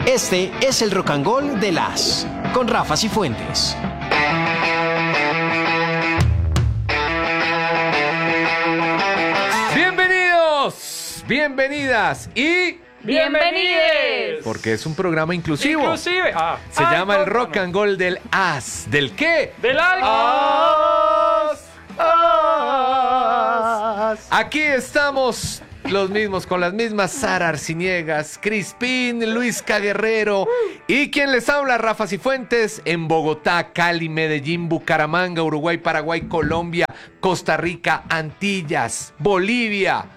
Este es el Rock and Roll de las con Rafa Cifuentes. Bienvenidos, bienvenidas y ¡bienvenides! porque es un programa inclusivo. Inclusive. Se llama el Rock and Roll del As. ¿Del qué? ¡Del algo! Aquí estamos los mismos, con las mismas Sara Arciniegas, Crispín, Luis Guerrero y quien les habla, Rafa Cifuentes, en Bogotá, Cali, Medellín, Bucaramanga, Uruguay, Paraguay, Colombia, Costa Rica, Antillas, Bolivia.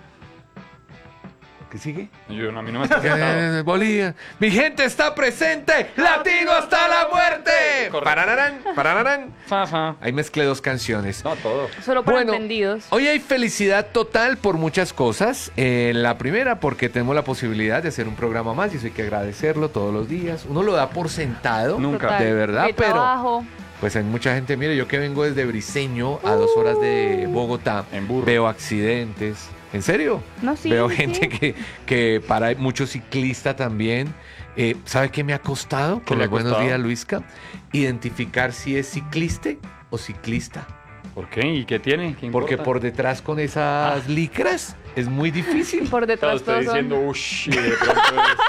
¿Qué sigue? A mí no me está Bolivia. Mi gente está presente. ¡Latino hasta la muerte! Correcto. Parararán, parararán. Fa. Ahí mezclé dos canciones. No, todo. Solo para Bueno, entendidos. hoy hay felicidad total por muchas cosas. La primera, porque tenemos la posibilidad de hacer un programa más y eso hay que agradecerlo todos los días. Uno lo da por sentado, Nunca. Total. de verdad, Hay pero trabajo. pues hay mucha gente. Mire, yo que vengo desde Briseño a 2 horas de Bogotá, En burro. veo accidentes. ¿En serio? No, sí, Veo sí. gente que para muchos ciclistas también. ¿Sabe qué me ha costado? ¿Qué Con le los ha buenos costado? días, Luisca. Identificar si es ciclista o ciclista. ¿Por qué? ¿Y qué tiene? ¿Qué Porque importa? por detrás con esas licras es muy difícil. Por Está detrás usted todos son. diciendo ush y de pronto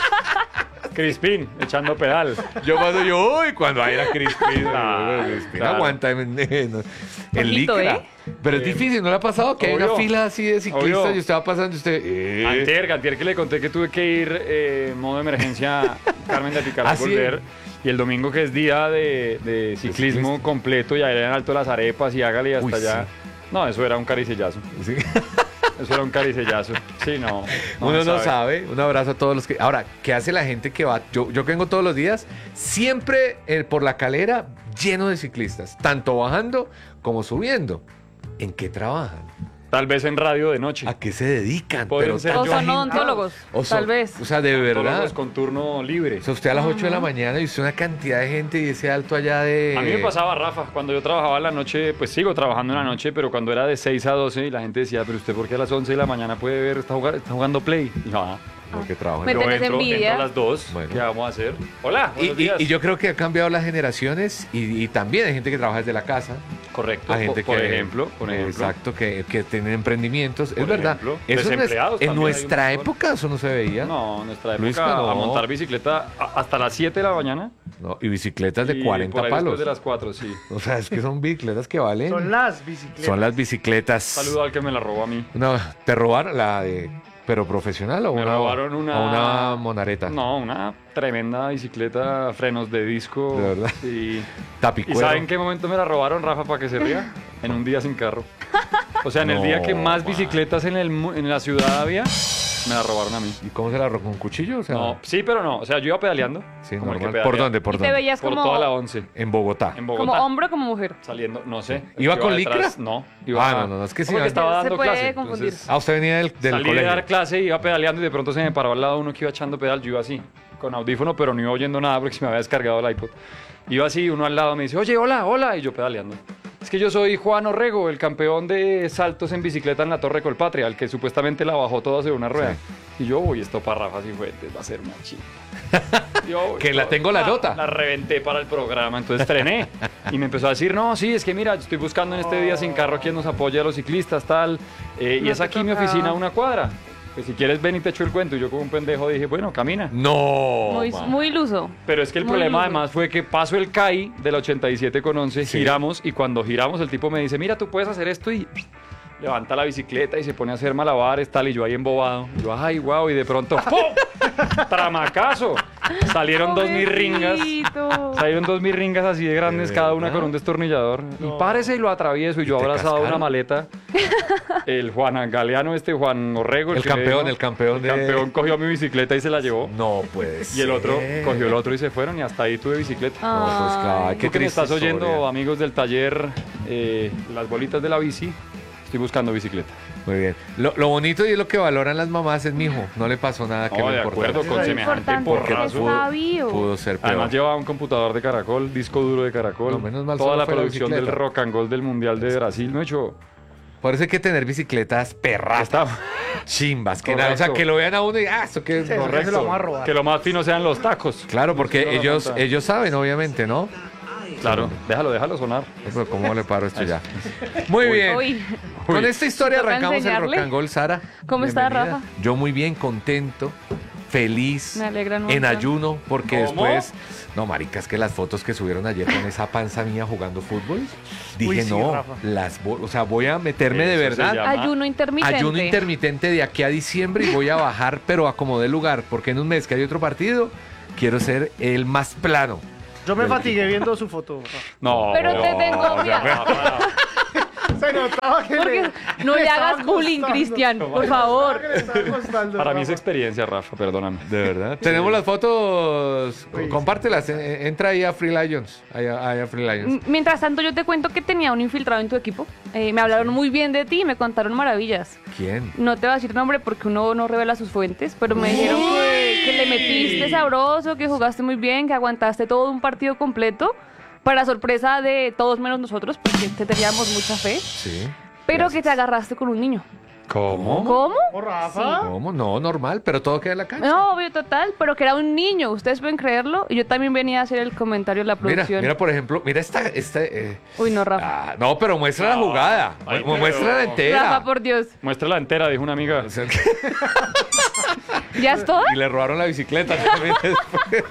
es Crispín, echando pedal. Yo cuando uy, cuando hay la Crispín, Claro. aguanta en Poquito, licra. Pero es difícil, ¿no le ha pasado que hay una Obvio. fila así de ciclistas Obvio. y usted va pasando y usted... Antier que le conté que tuve que ir en modo de emergencia Carmen de Picar ¿Ah, a sí? volver. Y el domingo que es día de ciclismo ciclista. completo y allá en Alto las Arepas y hágale hasta Uy, allá. sí. No, eso era un caricellazo. Sí. Eso era un caricellazo. Sí, no. Uno no sabe. Un abrazo a todos los que... Ahora, ¿qué hace la gente que va? Yo que vengo todos los días, siempre por la calera lleno de ciclistas, tanto bajando como subiendo. ¿En qué trabajan? Tal vez en radio de noche. ¿A qué se dedican? Pueden ser O yo son agitado. odontólogos, O son- tal vez. O sea, de verdad. Odontólogos con turno libre. O sea, usted a las 8 de la mañana y usted una cantidad de gente y ese alto allá de... A mí me pasaba, Rafa, cuando yo trabajaba en la noche, pues sigo trabajando en la noche, pero cuando era de 6 a 12 y la gente decía, pero usted, ¿por qué a las 11 de la mañana puede ver, está jugando Play? Y yo, Porque trabajan. Me yo tenés envidia. entro a las 2, Bueno. ¿qué vamos a hacer? Hola, buenos Y días. yo creo que ha cambiado las generaciones y también hay gente que trabaja desde la casa. Correcto, Hay gente por que, ejemplo. Exacto, que tienen emprendimientos. Es Por verdad. ejemplo, Eso desempleados en también hay nuestra un montón. época eso no se veía. No, en nuestra época Luisca, no. a montar bicicleta hasta las 7 de la mañana. No, y bicicletas de y 40 por ahí palos. después de las 4, sí. O sea, es que son bicicletas que valen. Son las bicicletas. Son las bicicletas. Saludo al que me la robó a mí. No, ¿te robaron la de... pero profesional o Me una, robaron o una monareta? No, una tremenda bicicleta, frenos de disco. ¿De verdad? Sí. ¿Y Tapicuero. saben qué momento me la robaron, Rafa, para que se ría? En un día sin carro. O sea, en el No, día que más man. bicicletas en la ciudad había, me la robaron a mí. ¿Y cómo se la robó? ¿Con un cuchillo? O sea, No, sí, pero no. O sea, yo iba pedaleando. sí, como el que normal. pedalea. ¿Por dónde? ¿Por Y te dónde? veías Por como, toda la 11, En Bogotá. en como Bogotá. hombre o como mujer. Saliendo, no sé. ¿Iba Yo con detrás, licras? No. No, es que sí. Como que estaba Se dando puede clase. confundir. Entonces, Ah, usted venía del salí de colegio. dar clase, iba pedaleando y de pronto se me paró al lado uno que iba echando pedal. Yo iba así, con audífono, pero no iba oyendo nada porque se me había descargado el iPod. Iba así, uno al lado me dice, oye, hola, hola, y yo pedaleando. Es que yo soy Juan Orrego, el campeón de saltos en bicicleta en la Torre Colpatria, el que supuestamente la bajó toda sobre una rueda. Y yo, uy, esto para Rafa Cifuentes va a ser una chica. Yo, Que la tengo la nota. La reventé para el programa, entonces trené. Y me empezó a decir, no, sí, es que mira, yo estoy buscando en este día sin carro quien nos apoye a los ciclistas, tal. Y No es te aquí mi toca. oficina a una cuadra. Pues si quieres ven y te echo el cuento. Y yo como un pendejo dije, bueno, camina. No. Muy, man. muy iluso. Pero es que el Muy problema lujo. además fue que paso el CAI del 87 con 11, Sí. giramos y cuando giramos el tipo me dice, mira, tú puedes hacer esto y levanta la bicicleta y se pone a hacer malabares, tal, y yo ahí embobado. Y yo, ay, wow, y de pronto, ¡pum! ¡Tramacazo! Salieron dos mirringas. Pobrecito. Salieron dos mirringas así de grandes, ¿De cada una verdad? con un destornillador. No. Y párese y lo atravieso. Y yo te abrazado a una cascaron? maleta. El Juan Galeano, Juan Orrego. El que le campeón, digo, el campeón de- campeón cogió mi bicicleta y se la llevó. No puede Y ser. el otro cogió el otro y se fueron y hasta ahí tuve bicicleta. No, pues claro, Ay. qué Tú que me triste estás oyendo, historia. amigos del taller, las bolitas de la bici, estoy buscando bicicleta. Muy bien. Lo bonito y lo que valoran las mamás es, mijo, no le pasó nada que No, lo de importante. acuerdo con Es semejante importante Porque que porrazo. está vivo. pudo ser peor. Además llevaba un computador de Caracol, disco duro de Caracol, No, menos mal toda solo la fue la producción del bicicleta. rock and roll del Mundial de Brasil, no he hecho... Por eso hay que tener bicicletas perras. Está... chimbas, que Correcto. o sea, que lo vean a uno y, esto que es Sí, eso se correcto. lo vamos a robar. Que lo más fino sean los tacos. Claro, porque Eso es ellos, la nota. ellos saben, obviamente, ¿no? Claro, déjalo sonar. Pero ¿cómo le paro esto ya? Muy bien. Uy, Con esta historia ¿Toca arrancamos el enseñarle? Rock and Roll, Sara. ¿Cómo está, Bienvenida. Rafa? Yo muy bien, contento, feliz. Me alegra mucho. En ayuno, porque ¿Cómo? después... No, marica, es que las fotos que subieron ayer con esa panza mía jugando fútbol, dije, Uy, sí, no, Rafa. o sea, voy a meterme de Eso se verdad. llama ayuno intermitente. Ayuno intermitente de aquí a diciembre y voy a bajar, pero a como dé lugar, porque en un mes que hay otro partido, quiero ser el más plano. Yo me fatigué viendo su foto. No. Pero te tengo, o sea, mira. Rafa, Se notaba que Porque no le estaba hagas bullying, costando. Cristian, por favor. Que le estaba costando, Para mí es Rafa. experiencia, Rafa, perdóname. De verdad. Tenemos las fotos, compártelas, entra ahí a Free Lions, ahí a Free Lions. Mientras tanto, yo te cuento que tenía un infiltrado en tu equipo. Me hablaron muy bien de ti y me contaron maravillas. ¿Quién? No te voy a decir nombre porque uno no revela sus fuentes, pero me dijeron que le metiste sabroso, que jugaste muy bien, que aguantaste todo un partido completo, para sorpresa de todos menos nosotros, porque te teníamos mucha fe, Sí. pero que te agarraste con un niño. ¿Cómo? ¿Cómo? ¿Oh, Rafa? ¿Cómo? No, normal, pero todo queda en la cancha. No, obvio, total, pero que era un niño, ustedes pueden creerlo, y yo también venía a hacer el comentario de la Mira, producción. mira, por ejemplo, mira esta... Uy, no, Rafa. no, pero muestra la jugada, Ay, muestra la pero- entera. Rafa, por Dios. Muéstrala entera, dijo una amiga. O sea, ¿Ya es todo? y le robaron la bicicleta también después.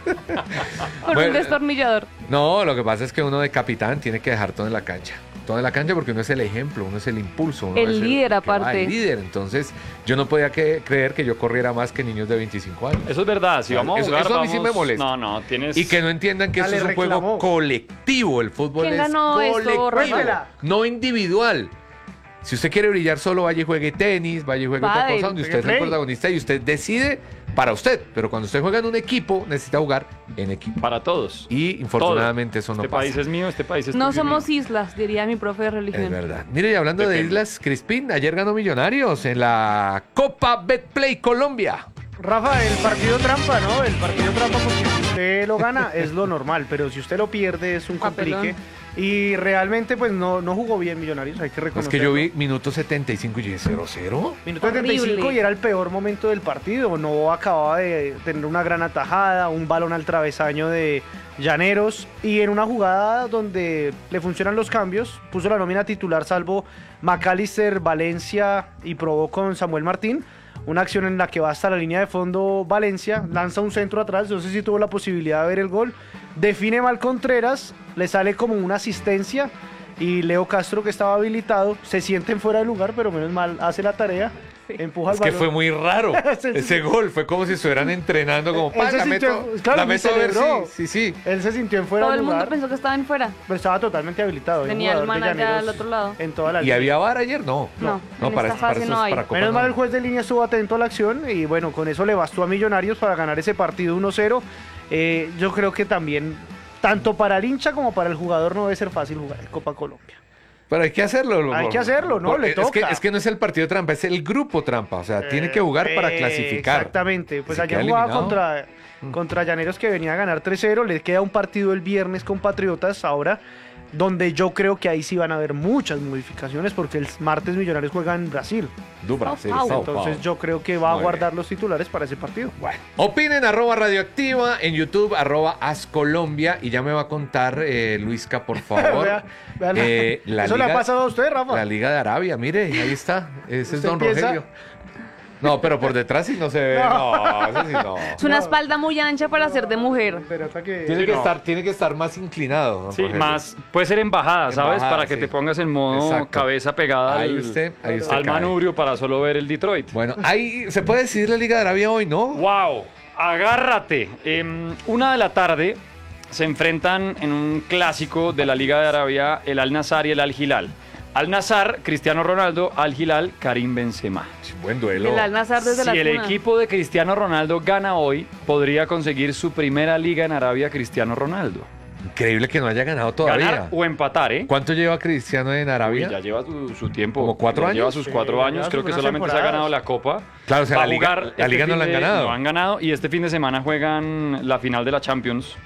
Con Bueno, un destornillador. No, lo que pasa es que uno de capitán tiene que dejar todo en la cancha. Todo en la cancha porque uno es el ejemplo, uno es el impulso. Uno El es líder, que va, aparte. El líder. Entonces, yo no podía creer que yo corriera más que niños de 25 años. Eso es verdad, si vamos a Eso- jugar, eso a mí sí vamos- me molesta. No, tienes... Y que no entiendan que Ya esto es le un juego reclamó. colectivo. El fútbol ¿Quién es ganó esto, colectivo, Rafa? no individual. Si usted quiere brillar solo, vaya y juegue tenis, vaya y juegue otra Pádel. cosa donde usted es Juegue el play. protagonista y usted decide para usted. Pero cuando usted juega en un equipo, necesita jugar en equipo. Para todos. Y infortunadamente Todo. eso no Este pasa. país es mío, este país es No tuyo y somos mío. islas, diría mi profe de religión. Es verdad. Mire, y hablando de Depende. islas, Crispín, ayer ganó Millonarios en la Copa Betplay Colombia. Rafa, el partido trampa, ¿no? El partido trampa porque si usted lo gana es lo normal, pero si usted lo pierde es un Papelón. complique. Y realmente pues no jugó bien Millonarios, hay que Es reconocerlo. que yo vi minuto 75 y dije 0-0. Minuto Horrible. 75 y era el peor momento del partido. No acababa de tener una gran atajada, un balón al travesaño de Llaneros. Y en una jugada donde le funcionan los cambios, puso la nómina titular salvo McAllister, Valencia y probó con Samuel Martín. Una acción en la que va hasta la línea de fondo Valencia, lanza un centro atrás, no sé si tuvo la posibilidad de ver el gol. Define mal Contreras, le sale como una asistencia y Leo Castro, que estaba habilitado, se siente en fuera de lugar, pero menos mal hace la tarea, empuja Es el que balón. fue muy raro. Sí, sí. Ese gol fue como si estuvieran entrenando como Él se la sintió- meto, claro, la ni meto a ver celebró. sí. Él se sintió en fuera Todo de el mundo lugar, pensó que estaba en fuera. pero estaba totalmente habilitado. Hay un Tenía el jugador de man allá Llaneros al otro lado. En toda la ¿Y línea. había VAR ayer? No. No, en para, esta para fase eso no es hay. para Copa Menos mal no. el juez de línea estuvo atento a la acción y bueno, con eso le bastó a Millonarios para ganar ese partido 1-0. Yo creo que también, tanto para el hincha como para el jugador, no debe ser fácil jugar en Copa Colombia. Pero hay que hacerlo. Hay que hacerlo, ¿no? Le toca. Es que no es el partido trampa, es el grupo trampa. O sea, tiene que jugar para clasificar. Exactamente. Pues Si ayer queda jugaba eliminado. contra Llaneros, que venía a ganar 3-0. Le queda un partido el viernes con Patriotas ahora, donde yo creo que ahí sí van a haber muchas modificaciones porque el martes Millonarios juega en Brasil. Du Brasil, Sao Sao Entonces Paulo. yo creo que va a Muy guardar los titulares para ese partido. Bueno, opinen @radioactiva, en YouTube @ascolombia y ya me va a contar Luisca, por favor. Vea la- ¿Eso le ha pasado a usted, Rafa? La Liga de Arabia, mire, ahí está. Ese es ¿Usted Don piensa? Rogelio. No, pero por detrás sí no se ve. No, eso sí no. Es una espalda muy ancha para ser de mujer. Pero hasta que... Tiene, Sí, que no. estar, tiene que estar más inclinado. Don Sí, Rogelio. más, puede ser embajada, ¿sabes? Embajada, Para que sí. te pongas en modo Exacto. cabeza pegada Ahí al, usted al cae. manubrio para solo ver el Detroit. Bueno, ahí se puede decidir la Liga de Arabia hoy, ¿no? ¡Wow! Agárrate. 1 de la tarde se enfrentan en un clásico de la Liga de Arabia el Al-Nassr y el Al-Hilal. Al-Nassr, Cristiano Ronaldo, Al-Hilal, Karim Benzema. Buen duelo. El Al-Nassr desde la Si el cuna. equipo de Cristiano Ronaldo gana hoy, podría conseguir su primera liga en Arabia Cristiano Ronaldo. Increíble que no haya ganado todavía. Ganar o empatar, ¿eh? ¿Cuánto lleva Cristiano en Uy, Arabia? ya lleva su tiempo. ¿Como 4 Ya años? Lleva sus Sí, 4 ya años. lleva Creo que unas solamente se ha temporadas. ganado la Copa. Claro, o sea, Va la a liga- jugar la liga no la han ganado. No han ganado. Y este fin de semana juegan la final de la Champions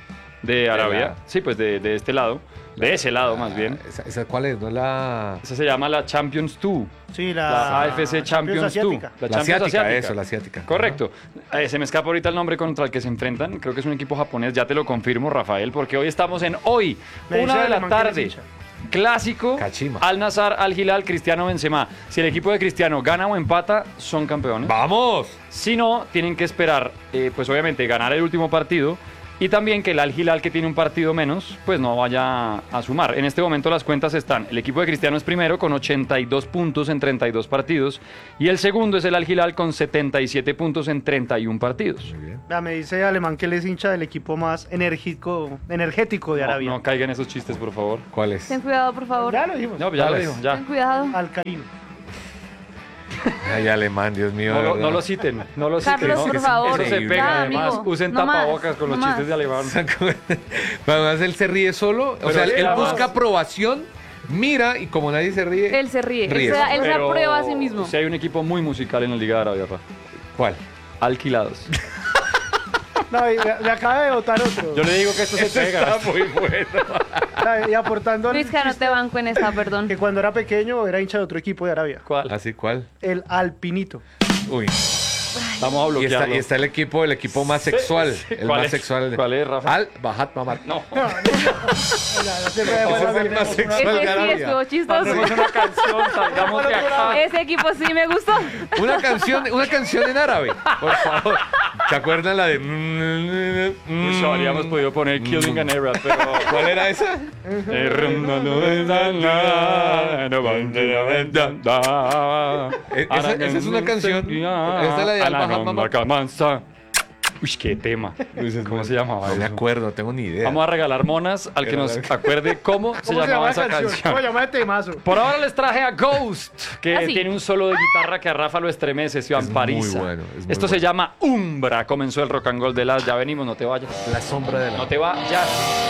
de Arabia. Sí, pues de este lado. De ese lado, más bien. ¿Esa cuál es? ¿No es la...? Esa se llama la Champions 2. Sí, La AFC Champions 2. asiática. La Champions asiática, eso, la asiática. Correcto. Se me escapa ahorita el nombre contra el que se enfrentan. Creo que es un equipo japonés. Ya te lo confirmo, Rafael, porque hoy estamos en hoy, Me dice 1 de la Alemán que tarde. les hincha. Clásico, Kachima. Al Nassr, Al Hilal, Cristiano Benzema. Si el equipo de Cristiano gana o empata, son campeones. ¡Vamos! Si no, tienen que esperar, pues obviamente, ganar el último partido y también que el Al Hilal, que tiene un partido menos, pues no vaya a sumar. En este momento las cuentas están, el equipo de Cristiano es primero con 82 puntos en 32 partidos y el segundo es el Al Hilal con 77 puntos en 31 partidos. Vea, me dice Alemán que él es hincha del equipo más energético de No, Arabia. no caigan esos chistes, por favor. ¿Cuál es? Ten cuidado, por favor. Ya lo dijimos. No, ya lo ¿Cuáles? digo, ya. Ten cuidado. Alcalino. Ay, alemán, Dios mío. No, de no verdad. lo citen, no lo citen. Carlos, ¿no? por Eso- favor. Eso se Ya, pega, además. amigo. Usen No más, tapabocas con los no chistes más. de alemán. Además, él se ríe solo. O sea, él además- busca aprobación, mira, y como nadie se ríe... Él se ríe. Ríe. Él se Pero aprueba a sí mismo. Si hay un equipo muy musical en la Liga de Arabia, Rafa. ¿Cuál? Alquilados. No, y me acaba de votar otro. Yo le digo que esto se pega. muy bueno. Y aportando al Luis, que no chiste te banco en esta, perdón. que cuando era pequeño era hincha de otro equipo de Arabia. ¿Cuál? ¿Así cuál? El Alpinito. Uy. Vamos a Y bloquearlo. está el equipo más sexual. El ¿Cuál más es? sexual. ¿Cuál es, Rafa? Al Bahat Mamad. No. Ese es el más sexual de Ese sí Arabia. estuvo chistoso. Hacemos una canción, salgamos de acá. Ese equipo sí me gustó. Una canción en árabe, por favor. ¿Se acuerdan la de...? Pues habríamos podido poner Killing an Arab, pero... ¿Cuál era esa? Esa es una canción. Esa es la de Al Bahat Mamad. Uy, qué tema. ¿Cómo se llamaba No me eso? acuerdo, no tengo ni idea. Vamos a regalar monas al que nos acuerde cómo se ¿Cómo llamaba la esa ¿Cómo canción. se llama el temazo? Por ahora les traje a Ghost, que Ah, sí. tiene un solo de guitarra que a Rafa lo estremece, Iván Es muy Parisa. bueno, es muy Esto se bueno. llama Umbra. Comenzó el rock and roll de las. Ya venimos, no te vayas. La sombra de la... No te vayas.